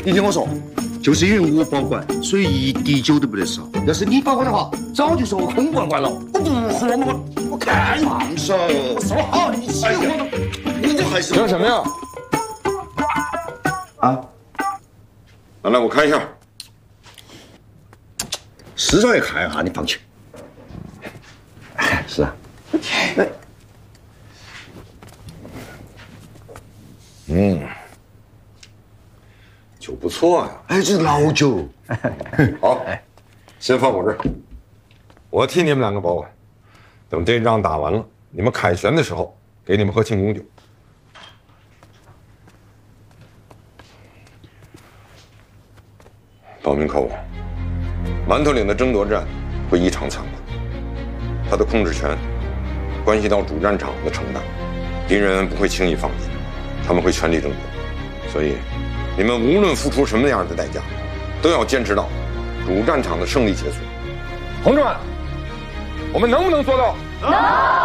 你听我说，就是因为我保管，所以一滴酒都不得少。要是你保管的话，早就说我空罐罐了。我不喝嘛，我看嘛噻。我说好的，你起我，你这还是听什么呀？ 啊？ 来，我看一下。 市长也看一下，你放心。是啊。 酒不错呀。 哎，这是老酒。 好，先放我这儿，我替你们两个保管。等这仗打完了，你们凯旋的时候，给你们喝庆功酒。保民寇，馒头岭的争夺战会异常残酷，它的控制权关系到主战场的承担，敌人不会轻易放弃，他们会全力争夺，所以你们无论付出什么样的代价，都要坚持到主战场的胜利结束。同志们，我们能不能做到？能。